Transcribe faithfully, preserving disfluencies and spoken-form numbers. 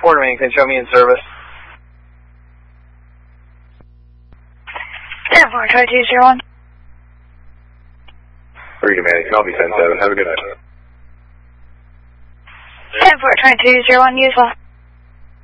Fort Remington, show me in service. ten four, try two zero one. Reading, man. You can all be ten seven. Have a good night. ten four, try two zero one, use one.